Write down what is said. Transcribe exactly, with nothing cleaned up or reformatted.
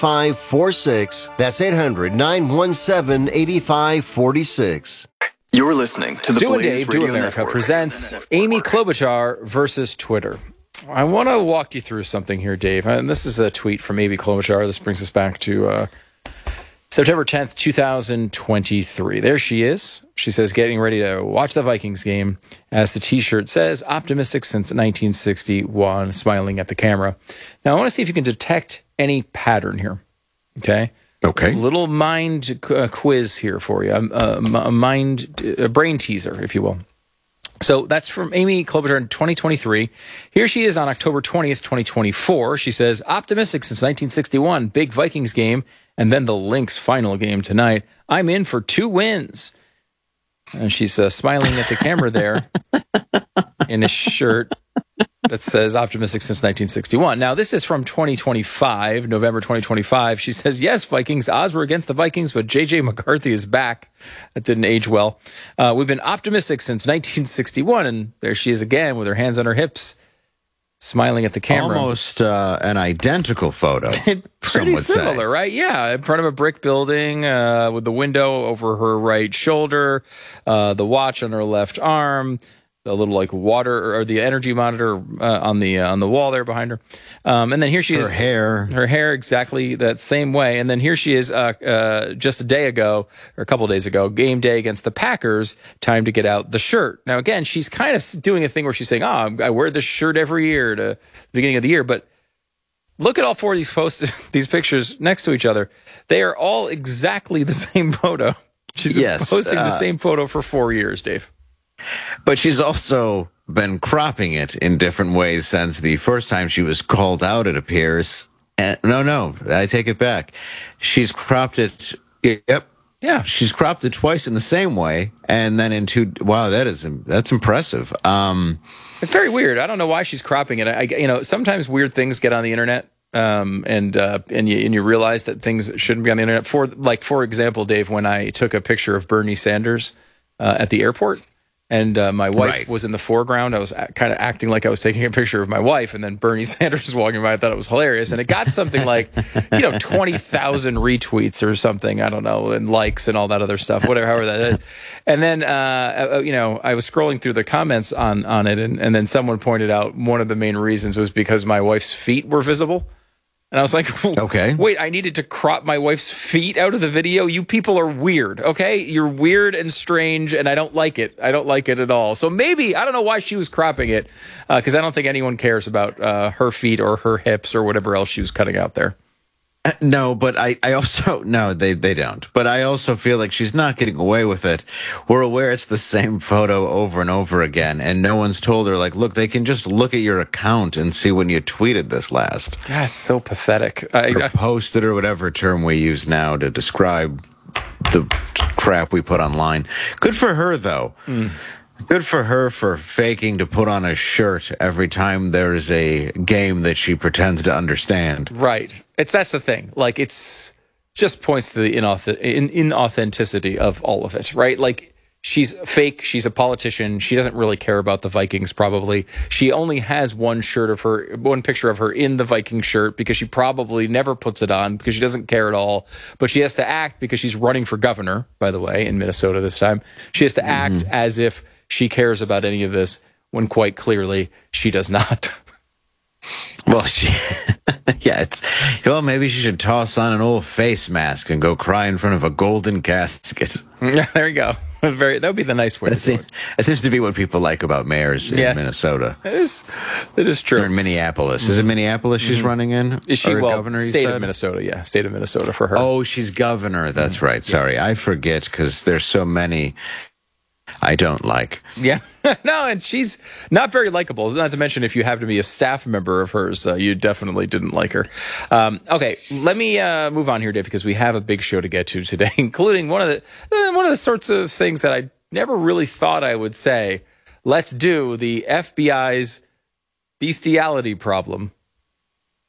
five four six. That's eight hundred, nine one seven, eight five four six. You're listening to the Stu and Blaze Dave Do Radio America Network. presents Amy Klobuchar versus Twitter. I want to walk you through something here, Dave. And this is a tweet from Amy Klobuchar. This brings us back to uh, September tenth, twenty twenty-three. There she is. She says, getting ready to watch the Vikings game. As the T-shirt says, optimistic since nineteen sixty-one, smiling at the camera. Now, I want to see if you can detect any pattern here. Okay? Okay. A little mind uh, quiz here for you. A, a mind, a brain teaser, if you will. So that's from Amy Klobuchar in twenty twenty-three. Here she is on October twentieth, twenty twenty-four. She says, optimistic since nineteen sixty-one, big Vikings game, and then the Lynx final game tonight. I'm in for two wins. And she's uh, smiling at the camera there in a shirt that says optimistic since nineteen sixty-one. Now, this is from twenty twenty-five, November twenty twenty-five. She says, yes, Vikings, odds were against the Vikings, but J J McCarthy is back. That didn't age well. Uh, we've been optimistic since nineteen sixty-one, and there she is again with her hands on her hips, smiling at the camera. Almost uh, an identical photo. Pretty similar, say. right? Yeah, in front of a brick building uh, with the window over her right shoulder, uh, the watch on her left arm, the little like water or the energy monitor uh, on the uh, on the wall there behind her, um, and then here she her is. Her hair, her hair exactly that same way, and then here she is uh, uh, just a day ago or a couple of days ago, game day against the Packers. Time to get out the shirt. Now again, she's kind of doing a thing where she's saying, "Oh, I wear this shirt every year to the beginning of the year," but look at all four of these posts, these pictures next to each other. They are all exactly the same photo. She's been yes, posting uh, the same photo for four years, Dave. But she's also been cropping it in different ways since the first time she was called out, it appears. And, no, no, I take it back. She's cropped it. Yep. Yeah. She's cropped it twice in the same way. And then in two. Wow, that is, that's impressive. Um, It's very weird. I don't know why she's cropping it. I, you know, sometimes weird things get on the internet. Um, and, uh, and you, and you realize that things shouldn't be on the internet. For like, for example, Dave, when I took a picture of Bernie Sanders, uh, at the airport, and uh, my wife right. was in the foreground. I was kind of acting like I was taking a picture of my wife, and then Bernie Sanders was walking by. I thought it was hilarious, and it got something like, you know, twenty thousand retweets or something. I don't know, and likes and all that other stuff, whatever, however that is. And then, uh, you know, I was scrolling through the comments on on it, and, and then someone pointed out one of the main reasons was because my wife's feet were visible. And I was like, okay, wait, I needed to crop my wife's feet out of the video? You people are weird, okay? You're weird and strange, and I don't like it. I don't like it at all. So maybe, I don't know why she was cropping it, because uh, I don't think anyone cares about uh, her feet or her hips or whatever else she was cutting out there. Uh, no, but I, I also, no, they, they don't. But I also feel like she's not getting away with it. We're aware it's the same photo over and over again, and no one's told her, like, look, they can just look at your account and see when you tweeted this last. That's so pathetic. I, or posted, or whatever term we use now to describe the crap we put online. Good for her, though. Mm. Good for her for faking to put on a shirt every time there's a game that she pretends to understand. Right. It's that's the thing. Like, it's just points to the inauth- in, inauthenticity of all of it, right? Like, she's fake. She's a politician. She doesn't really care about the Vikings, probably. She only has one shirt of her, one picture of her in the Viking shirt because she probably never puts it on because she doesn't care at all. But she has to act because she's running for governor, by the way, in Minnesota this time. She has to act mm-hmm. as if she cares about any of this when quite clearly she does not. Well, she, yeah, it's, well, maybe she should toss on an old face mask and go cry in front of a golden casket. Yeah, there you go. Very, that would be the nice way. That seems, it seems to be what people like about mayors in yeah. Minnesota. It is, it is true. Or in Minneapolis. Mm-hmm. Is it Minneapolis she's mm-hmm. running in? Is she, or well, governor, state of Minnesota, yeah. State of Minnesota for her. Oh, she's governor. That's mm-hmm. right. Sorry, yeah. I forget because there's so many I don't like. Yeah. No, and she's not very likable. Not to mention, if you happen to be a staff member of hers, uh, you definitely didn't like her. Um, okay, let me uh, move on here, Dave, because we have a big show to get to today, including one of the uh, one of the sorts of things that I never really thought I would say. Let's do the F B I's bestiality problem